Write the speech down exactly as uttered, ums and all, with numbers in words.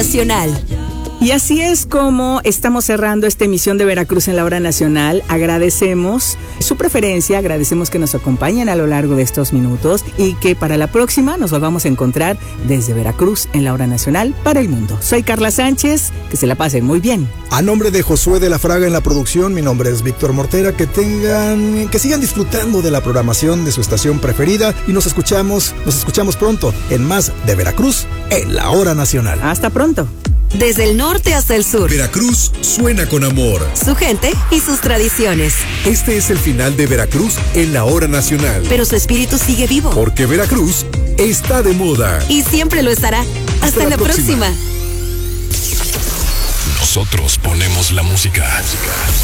Nacional. Y así es como estamos cerrando esta emisión de Veracruz en la Hora Nacional. Agradecemos su preferencia, agradecemos que nos acompañen a lo largo de estos minutos y que para la próxima nos volvamos a encontrar desde Veracruz en la Hora Nacional para el mundo. Soy Carla Sánchez, que se la pasen muy bien. A nombre de Josué de la Fraga en la producción, mi nombre es Víctor Mortera. Que tengan, que sigan disfrutando de la programación de su estación preferida y nos escuchamos, nos escuchamos pronto en más de Veracruz en la Hora Nacional. Hasta pronto. Desde el norte hasta el sur. Veracruz suena con amor. Su gente y sus tradiciones. Este es el final de Veracruz en la Hora Nacional. Pero su espíritu sigue vivo. Porque Veracruz está de moda. Y siempre lo estará. Hasta, Hasta la, la próxima. próxima. Nosotros ponemos la música.